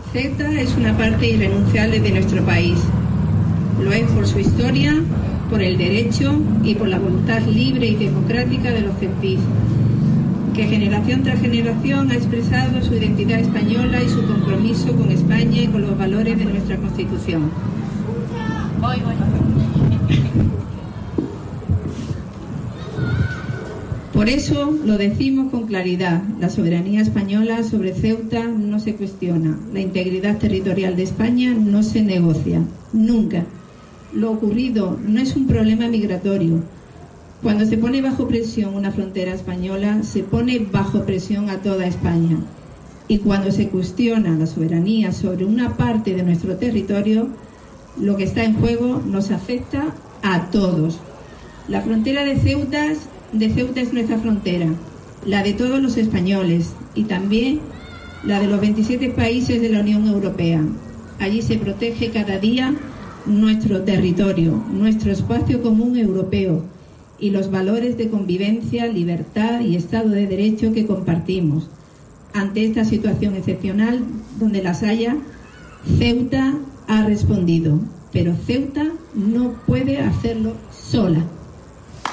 Ceuta es una parte irrenunciable de nuestro país. Lo es por su historia, por el derecho y por la voluntad libre y democrática de los ceutís, que generación tras generación ha expresado su identidad española y su compromiso con España y con los valores de nuestra Constitución. Por eso lo decimos con claridad: la soberanía española sobre Ceuta no se cuestiona, la integridad territorial de España no se negocia, nunca. Lo ocurrido no es un problema migratorio. Cuando se pone bajo presión una frontera española, se pone bajo presión a toda España. Y cuando se cuestiona la soberanía sobre una parte de nuestro territorio, lo que está en juego nos afecta a todos. La frontera de Ceuta es nuestra frontera, la de todos los españoles y también la de los 27 países de la Unión Europea. Allí se protege cada día nuestro territorio, nuestro espacio común europeo y los valores de convivencia, libertad y Estado de Derecho que compartimos. Ante esta situación excepcional, donde las haya, Ceuta ha respondido, pero Ceuta no puede hacerlo sola.